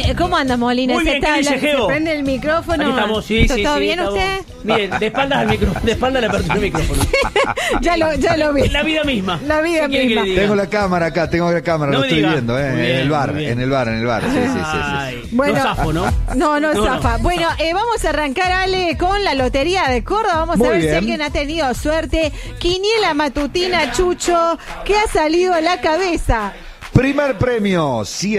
¿Cómo anda, Molina? Muy bien, ¿qué dice, ¿Se Geo? prende el micrófono? Aquí estamos, sí. ¿Todo bien estamos. usted? Bien, de espaldas al micrófono, de espalda le apertura el micrófono. ya lo vi. La vida misma. La vida ¿Qué quiere misma. que le diga? Tengo la cámara acá, No lo me estoy diga. viendo, Muy bien, en el bar, muy bien. Sí. Ay, Bueno, no zafo, ¿no? No zafa. Bueno, vamos a arrancar, Ale, con la Lotería de Córdoba. Vamos Muy a ver si bien. alguien ha tenido suerte. Quiniela matutina, Chucho. ¿Qué ha salido a la cabeza? Primer premio,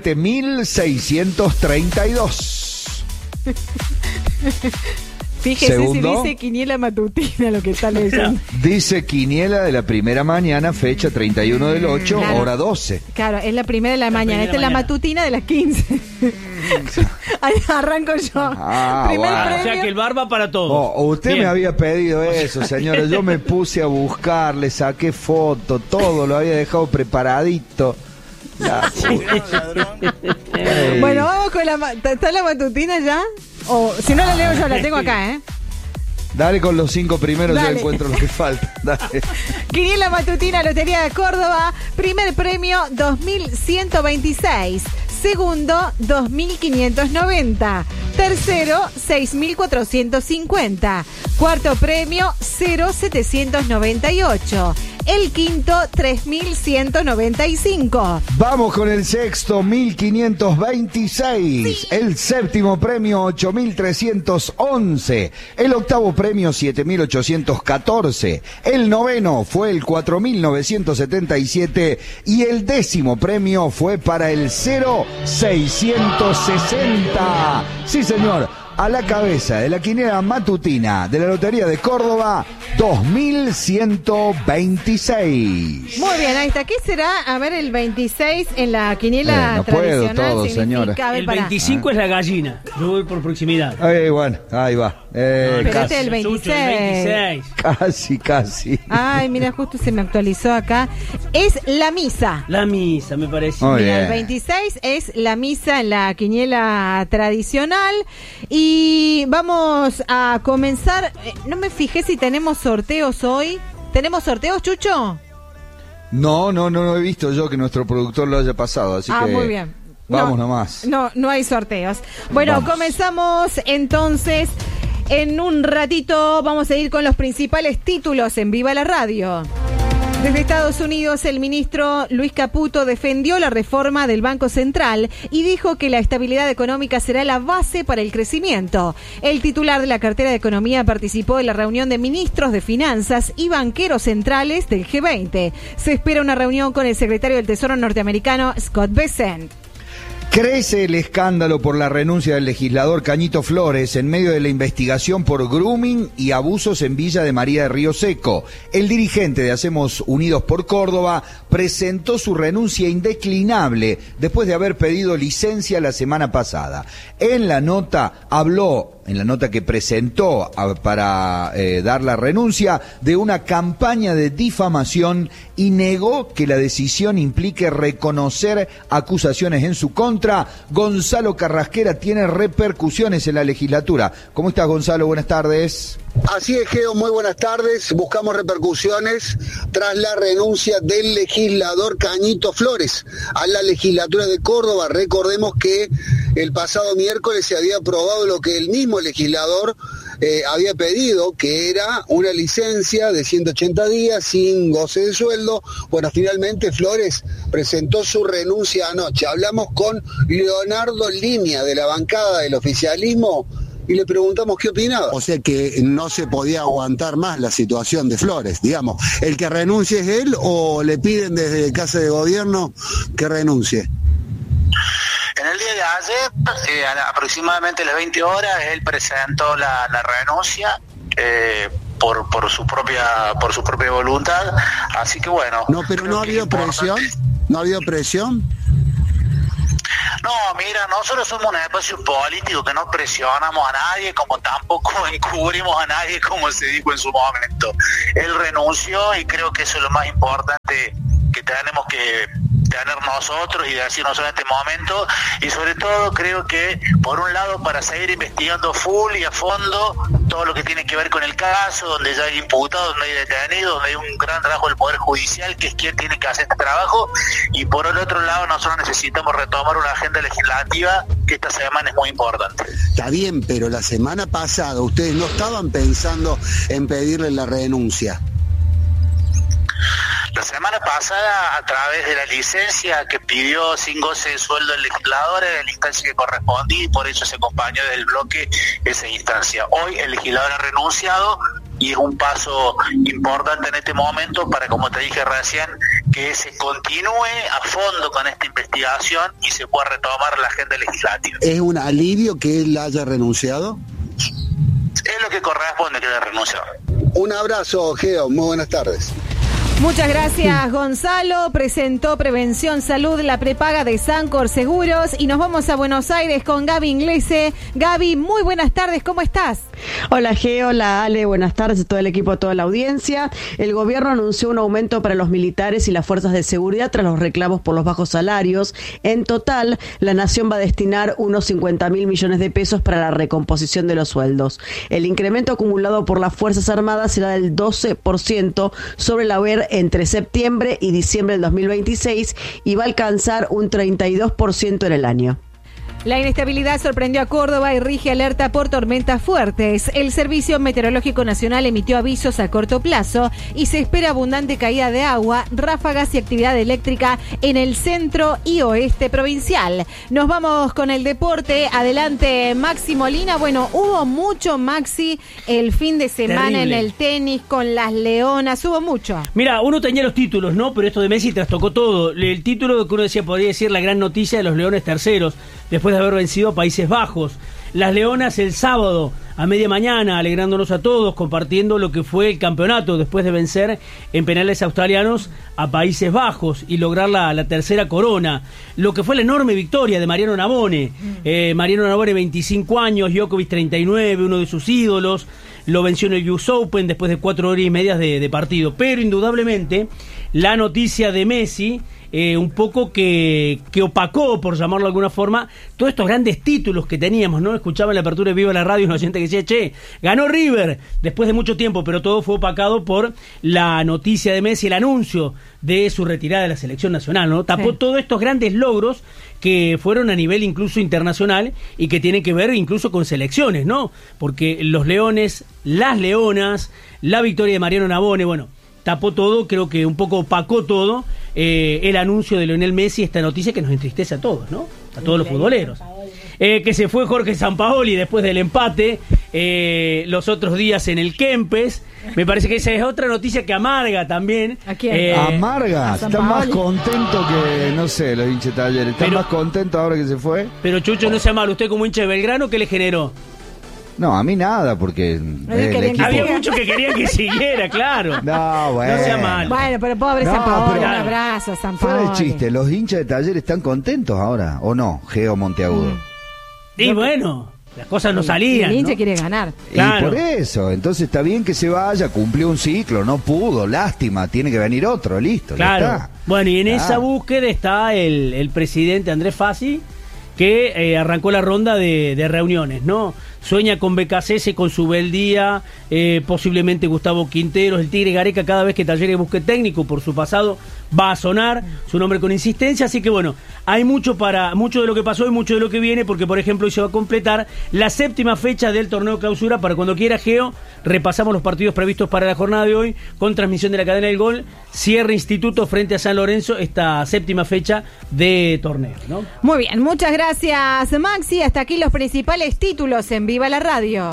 7.632. Fíjese Segundo. si dice quiniela matutina lo que está leyendo. Dice quiniela de la primera mañana, fecha 31 del 8, Claro. hora 12. Claro, es la primera de la mañana. Esta es la mañana. matutina de las 15. Ahí arranco yo. Primer bueno. O sea que el bar va para todos. Usted Bien. me había pedido eso, señora. Yo me puse a buscar, le saqué foto, todo lo había dejado preparadito. La Ey. Bueno, vamos con ¿Está la matutina ya? O si no la leo yo, la tengo acá, ¿eh? Dale con los 5 primeros, Dale. yo encuentro lo que falta. Dale. Quiniela matutina, Lotería de Córdoba. Primer premio, 2.126. Segundo, 2.590. Tercero, 6.450. Cuarto premio, 0.798. El quinto, 3.195. Vamos con el sexto, 1.526. El séptimo premio, 8.311. El octavo premio, 7.814. El noveno fue el 4.977. Y el décimo premio fue para el 0.660. Sí, señor. A la cabeza de la quiniela matutina de la Lotería de Córdoba, 2.126. Muy bien, ahí está. ¿Qué será? A ver, el 26 en la quiniela no puedo tradicional todo, significa... señora. A ver, El pará. 25 es la gallina. Yo voy por proximidad. Bueno, ahí va. Pero Casi, este es el 26. Chucho, el 26. casi. Ay, mira, justo se me actualizó acá. Es la misa. La misa, me parece. Muy Mira, el bien. 26 es la misa en la quiniela tradicional. Y vamos a comenzar. No me fijé si tenemos sorteos hoy. ¿Tenemos sorteos, Chucho? No he visto yo que nuestro productor lo haya pasado, así que Muy bien. vamos nomás. No hay sorteos. Bueno, Vamos. comenzamos entonces. En un ratito vamos a ir con los principales títulos en Viva la Radio. Desde Estados Unidos, el ministro Luis Caputo defendió la reforma del Banco Central y dijo que la estabilidad económica será la base para el crecimiento. El titular de la cartera de Economía participó en la reunión de ministros de Finanzas y banqueros centrales del G20. Se espera una reunión con el secretario del Tesoro norteamericano, Scott Bessent. Crece el escándalo por la renuncia del legislador Cañito Flores en medio de la investigación por grooming y abusos en Villa de María de Río Seco. El dirigente de Hacemos Unidos por Córdoba presentó su renuncia indeclinable después de haber pedido licencia la semana pasada. En la nota que presentó para dar la renuncia, de una campaña de difamación y negó que la decisión implique reconocer acusaciones en su contra. Gonzalo Carrasquera tiene repercusiones en la legislatura. ¿Cómo estás, Gonzalo? Buenas tardes. Así es, Geo, muy buenas tardes. Buscamos repercusiones tras la renuncia del legislador Cañito Flores a la legislatura de Córdoba. Recordemos que el pasado miércoles se había aprobado lo que el mismo legislador había pedido, que era una licencia de 180 días sin goce de sueldo. Bueno, finalmente Flores presentó su renuncia anoche. Hablamos con Leonardo Limia, de la bancada del oficialismo, y le preguntamos qué opinaba. O sea que no se podía aguantar más la situación de Flores, digamos. ¿El que renuncie es él o le piden desde Casa de Gobierno que renuncie? En el día de ayer, aproximadamente a las 20 horas, él presentó la renuncia por su propia voluntad. Así que bueno. No, pero creo no ha que habido es importante. presión. ¿No ha habido presión? No, mira, nosotros somos un espacio político que no presionamos a nadie, como tampoco encubrimos a nadie, como se dijo en su momento. Él renunció y creo que eso es lo más importante que tenemos que tener nosotros y decirnos en este momento, y sobre todo creo que por un lado para seguir investigando full y a fondo todo lo que tiene que ver con el caso, donde ya hay imputados, donde hay detenidos, donde hay un gran trabajo del Poder Judicial, que es quien tiene que hacer este trabajo, y por el otro lado nosotros necesitamos retomar una agenda legislativa que esta semana es muy importante. Está bien, pero la semana pasada ustedes no estaban pensando en pedirle la renuncia. La semana pasada, a través de la licencia que pidió sin goce de sueldo el legislador, era la instancia que correspondía y por eso se acompañó del bloque esa instancia. Hoy el legislador ha renunciado y es un paso importante en este momento para, como te dije recién, que se continúe a fondo con esta investigación y se pueda retomar la agenda legislativa. ¿Es un alivio que él haya renunciado? Es lo que corresponde que haya renunciado. Un abrazo, Geo, muy buenas tardes. Muchas gracias, Gonzalo. Presentó Prevención Salud, la prepaga de Sancor Seguros. Y nos vamos a Buenos Aires con Gaby Inglese. Gaby, muy buenas tardes, ¿cómo estás? Hola Geo, hola Ale, buenas tardes a todo el equipo, a toda la audiencia. El gobierno anunció un aumento para los militares y las fuerzas de seguridad tras los reclamos por los bajos salarios. En total, la nación va a destinar unos 50.000 millones de pesos para la recomposición de los sueldos. El incremento acumulado por las Fuerzas Armadas será del 12% sobre el haber entre septiembre y diciembre del 2026 y va a alcanzar un 32% en el año. La inestabilidad sorprendió a Córdoba y rige alerta por tormentas fuertes. El Servicio Meteorológico Nacional emitió avisos a corto plazo y se espera abundante caída de agua, ráfagas y actividad eléctrica en el centro y oeste provincial. Nos vamos con el deporte. Adelante, Maxi Molina. Bueno, hubo mucho, Maxi, el fin de semana en el tenis con las leonas. Hubo mucho. Mira, uno tenía los títulos, ¿no? Pero esto de Messi trastocó todo. El título que uno decía, podría decir la gran noticia de los leones terceros, después de haber vencido a Países Bajos. Las leonas el sábado a media mañana, alegrándonos a todos, compartiendo lo que fue el campeonato después de vencer en penales australianos a Países Bajos y lograr la tercera corona. Lo que fue la enorme victoria de Mariano Navone. Mariano Navone, 25 años, Djokovic 39, uno de sus ídolos. Lo venció en el US Open después de 4 horas y media de partido. Pero indudablemente la noticia de Messi, un poco que opacó, por llamarlo de alguna forma, todos estos grandes títulos que teníamos, ¿no? Escuchaba en la apertura de Viva la Radio una oyente que decía, ganó River después de mucho tiempo, pero todo fue opacado por la noticia de Messi, el anuncio de su retirada de la selección nacional, ¿no? Tapó todos estos grandes logros que fueron a nivel incluso internacional y que tienen que ver incluso con selecciones, ¿no? Porque los leones, las leonas, la victoria de Mariano Navone, bueno, tapó todo, creo que un poco opacó todo el anuncio de Lionel Messi, esta noticia que nos entristece a todos, ¿no? A todos los futboleros. Que se fue Jorge Sampaoli después del empate, los otros días en el Kempes. Me parece que esa es otra noticia que amarga también. ¿A quién? Amarga, está más contento que, no sé, los hinchas de Talleres. ¿Está más contento ahora que se fue? Pero Chucho, no sea malo, usted como hincha de Belgrano, ¿qué le generó? No, a mí nada, porque había muchos que querían que siguiera, claro. No, bueno. No sea malo. Bueno, pero pobre Sampaoli, un abrazo, Sampaoli. Fuera de chiste, ¿los hinchas de Talleres están contentos ahora? ¿O no, Geo Monteagudo? Y bueno, las cosas no salían. El hincha ¿no? quiere ganar. Claro. Y por eso, entonces está bien que se vaya, cumplió un ciclo, no pudo, lástima, tiene que venir otro, listo. Claro. Ya está. Bueno, y en esa búsqueda está el presidente Andrés Fassi, que arrancó la ronda de reuniones, ¿no? Sueña con BKCS, con Subeldía, posiblemente Gustavo Quinteros, el Tigre Gareca. Cada vez que Talleres busque técnico por su pasado va a sonar su nombre con insistencia, así que bueno, hay mucho de lo que pasó y mucho de lo que viene, porque por ejemplo hoy se va a completar la 7ª fecha del torneo clausura. Para cuando quiera, Geo, repasamos los partidos previstos para la jornada de hoy con transmisión de la cadena del Gol. Cierre Instituto frente a San Lorenzo, esta 7ª fecha de torneo, ¿no? Muy bien, muchas gracias, Maxi. Hasta aquí los principales títulos en Viva la Radio.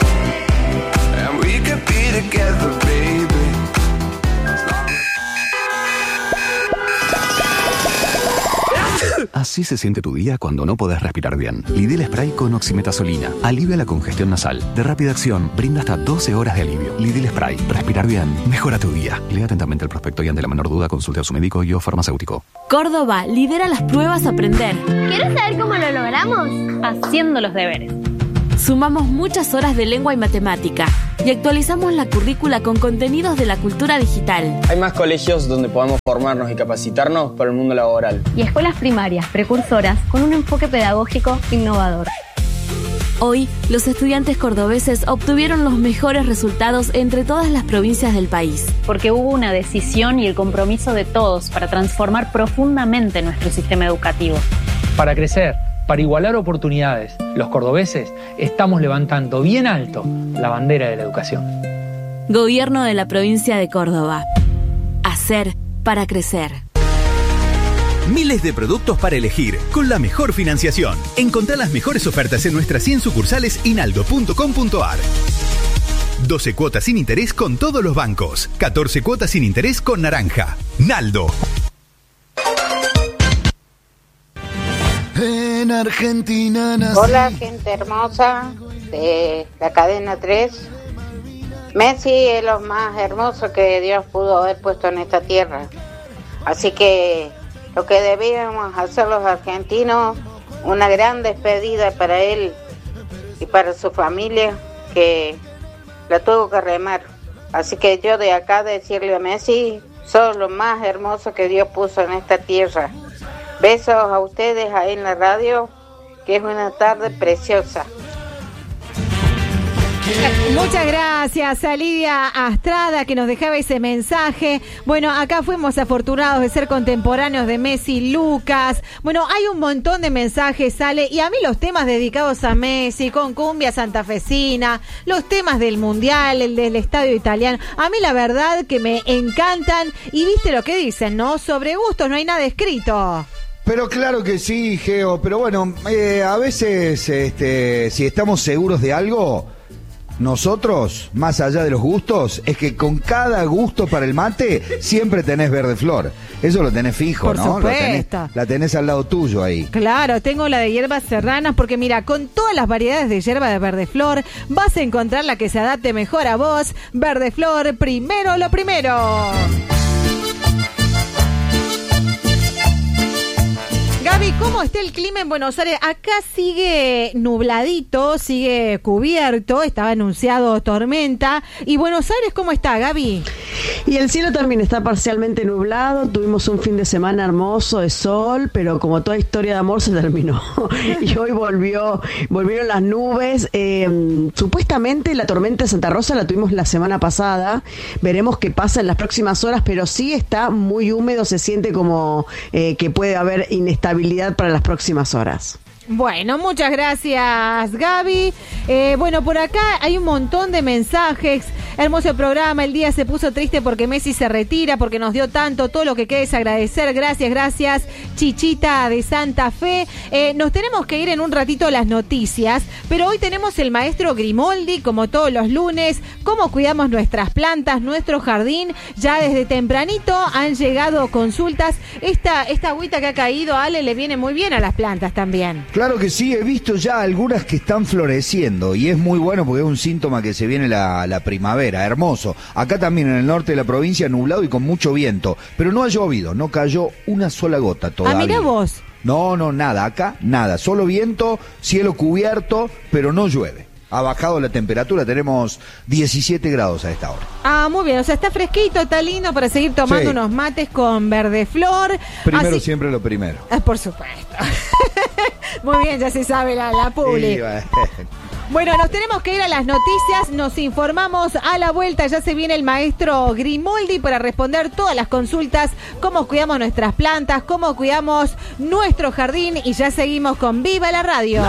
Así se siente tu día cuando no podés respirar bien. Lidl Spray con oximetazolina. Alivia la congestión nasal. De rápida acción, brinda hasta 12 horas de alivio. Lidl Spray. Respirar bien. Mejora tu día. Lea atentamente el prospecto y ante la menor duda consulte a su médico y o farmacéutico. Córdoba lidera las pruebas Aprender. ¿Quieres saber cómo lo logramos? Haciendo los deberes. Sumamos muchas horas de lengua y matemática y actualizamos la currícula con contenidos de la cultura digital. Hay más colegios donde podamos formarnos y capacitarnos para el mundo laboral. Y escuelas primarias precursoras con un enfoque pedagógico innovador. Hoy, los estudiantes cordobeses obtuvieron los mejores resultados entre todas las provincias del país. Porque hubo una decisión y el compromiso de todos para transformar profundamente nuestro sistema educativo. Para crecer, para igualar oportunidades, los cordobeses estamos levantando bien alto la bandera de la educación. Gobierno de la provincia de Córdoba. Hacer para crecer. Miles de productos para elegir, con la mejor financiación. Encontrá las mejores ofertas en nuestras 100 sucursales y naldo.com.ar. 12 cuotas sin interés con todos los bancos. 14 cuotas sin interés con Naranja. Naldo. En Argentina nací. Hola, gente hermosa de la cadena 3. Messi es lo más hermoso que Dios pudo haber puesto en esta tierra. Así que lo que debíamos hacer los argentinos, una gran despedida para él y para su familia, que la tuvo que remar. Así que yo de acá decirle a Messi, sos lo más hermoso que Dios puso en esta tierra. Besos a ustedes ahí en la radio, que es una tarde preciosa. Muchas gracias a Lidia Astrada, que nos dejaba ese mensaje. Bueno, acá fuimos afortunados de ser contemporáneos de Messi, Lucas. Bueno, hay un montón de mensajes, sale. Y a mí los temas dedicados a Messi, con cumbia santafesina, los temas del Mundial, el del estadio italiano, a mí la verdad que me encantan. Y viste lo que dicen, ¿no? Sobre gustos no hay nada escrito. Pero claro que sí, Geo. Pero bueno, a veces si estamos seguros de algo, nosotros, más allá de los gustos, es que con cada gusto para el mate siempre tenés verde flor. Eso lo tenés fijo, por ¿no? Supuesto. La tenés al lado tuyo ahí. Claro, tengo la de hierbas serranas porque mira, con todas las variedades de hierba de verde flor vas a encontrar la que se adapte mejor a vos. Verde flor, primero lo primero. Gaby, ¿cómo está el clima en Buenos Aires? Acá sigue nubladito, sigue cubierto, estaba anunciado tormenta. ¿Y Buenos Aires cómo está, Gaby? Y el cielo también está parcialmente nublado, tuvimos un fin de semana hermoso de sol, pero como toda historia de amor se terminó. Y hoy volvieron las nubes. Supuestamente la tormenta de Santa Rosa la tuvimos la semana pasada, veremos qué pasa en las próximas horas, pero sí está muy húmedo, se siente como que puede haber inestabilidad para las próximas horas. Bueno, muchas gracias, Gaby. Bueno, por acá hay un montón de mensajes. Hermoso programa. El día se puso triste porque Messi se retira, porque nos dio tanto. Todo lo que queda es agradecer. Gracias, Chichita de Santa Fe. Nos tenemos que ir en un ratito a las noticias, pero hoy tenemos el maestro Grimoldi, como todos los lunes. Cómo cuidamos nuestras plantas, nuestro jardín. Ya desde tempranito han llegado consultas. Esta agüita que ha caído, Ale, le viene muy bien a las plantas también. Claro que sí, he visto ya algunas que están floreciendo y es muy bueno porque es un síntoma que se viene la primavera, hermoso. Acá también en el norte de la provincia nublado y con mucho viento, pero no ha llovido, no cayó una sola gota todavía. Ah, mirá vos. No, nada, acá nada, solo viento, cielo cubierto, pero no llueve. Ha bajado la temperatura, tenemos 17 grados a esta hora. Ah, muy bien, o sea, está fresquito, está lindo para seguir tomando unos mates con verde flor. Primero siempre lo primero. Por supuesto. Muy bien, ya se sabe la publi. Sí, bueno, nos tenemos que ir a las noticias, nos informamos a la vuelta, ya se viene el maestro Grimoldi para responder todas las consultas, cómo cuidamos nuestras plantas, cómo cuidamos nuestro jardín y ya seguimos con Viva la Radio.